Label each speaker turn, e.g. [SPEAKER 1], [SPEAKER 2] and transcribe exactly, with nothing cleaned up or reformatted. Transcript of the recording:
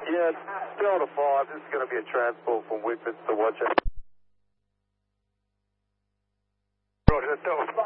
[SPEAKER 1] Yeah, Delta five, this is going to be a transport from Whitford to Watcher. Roger, Delta five.